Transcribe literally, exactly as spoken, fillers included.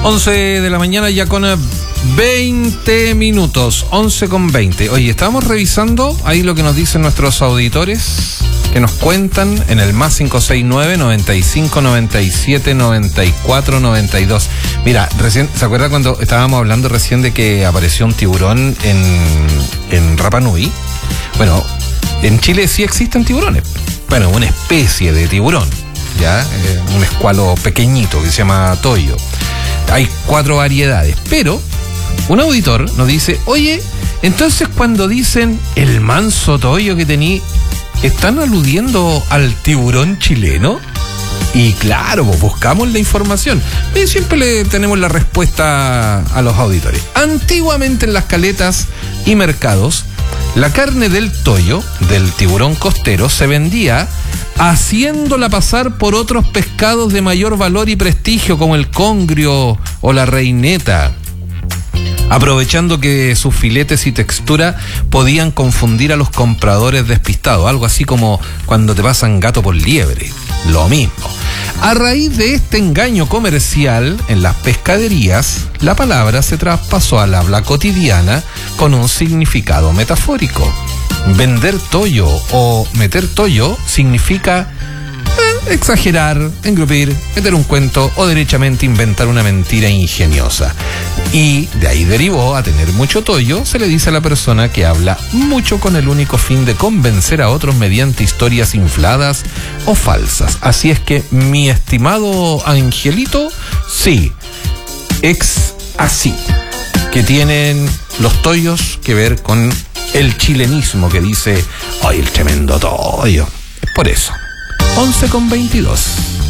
once de la mañana ya con veinte minutos, once con veinte. Oye, estábamos revisando ahí lo que nos dicen nuestros auditores, que nos cuentan en el más cinco seis nueve, noventa y cinco, noventa y siete, noventa y cuatro, noventa y dos. Mira, recién, ¿se acuerda cuando estábamos hablando recién de que apareció un tiburón en, en Rapa Nui? Bueno, en Chile sí existen tiburones. Bueno, una especie de tiburón, ya, eh, un escualo pequeñito que se llama toyo. Hay cuatro variedades, pero un auditor nos dice, oye, entonces cuando dicen el manso toyo que tení, ¿están aludiendo al tiburón chileno? Y claro, pues buscamos la información. Y siempre le tenemos la respuesta a los auditores. Antiguamente en las caletas y mercados, la carne del toyo, del tiburón costero, se vendía haciéndola pasar por otros pescados de mayor valor y prestigio, como el congrio o la reineta, aprovechando que sus filetes y textura podían confundir a los compradores despistados, algo así como cuando te pasan gato por liebre, lo mismo. A raíz de este engaño comercial en las pescaderías, la palabra se traspasó al habla cotidiana con un significado metafórico. Vender toyo o meter toyo significa eh, exagerar, engrupir, meter un cuento o derechamente inventar una mentira ingeniosa. Y de ahí derivó a tener mucho toyo, se le dice a la persona que habla mucho con el único fin de convencer a otros mediante historias infladas o falsas. Así es que, mi estimado Angelito, sí, ex así, que tienen los toyos que ver con el chilenismo que dice, ¡ay, el tremendo toyo! Es por eso. once con veintidós.